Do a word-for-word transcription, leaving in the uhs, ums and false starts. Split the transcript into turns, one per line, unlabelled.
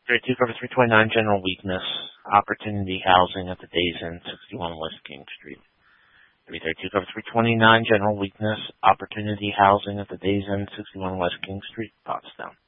thirty-two cover three twenty-nine, general weakness, opportunity housing at the Days Inn, sixty-one West King Street. three thirty-two cover three twenty-nine, general weakness, opportunity housing at the Days Inn, sixty-one West King Street, Pottstown.